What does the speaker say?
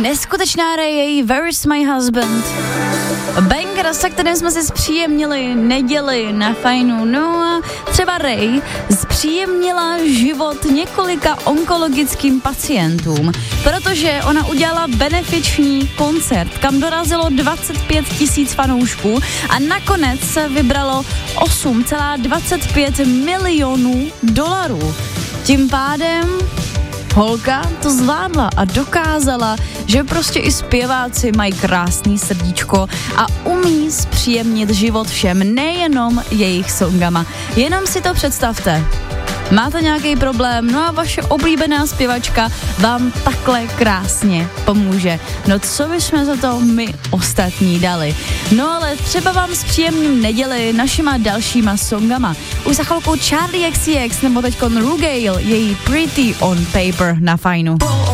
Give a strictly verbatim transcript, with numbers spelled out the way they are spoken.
neskutečná Ray, její Where's My Husband. Banger, se kterým jsme si zpříjemnili neděli na Fajnu. No a třeba Ray zpříjemnila život několika onkologickým pacientům, protože ona udělala benefiční koncert, kam dorazilo dvacet pět tisíc fanoušků a nakonec se vybralo osm celá dvacet pět milionů dolarů. Tím pádem holka to zvládla a dokázala, že prostě i zpěváci mají krásný srdíčko a umí zpříjemnit život všem, nejenom jejich songama. Jenom si to představte. Máte nějaký problém, no a vaše oblíbená zpěvačka vám takhle krásně pomůže. No co bychom za to my ostatní dali? No ale třeba vám zpříjemním neděli našima dalšíma songama. Už za chvilku Charlie X C X nebo teďkon Rugale, její Pretty on Paper na Fajnu.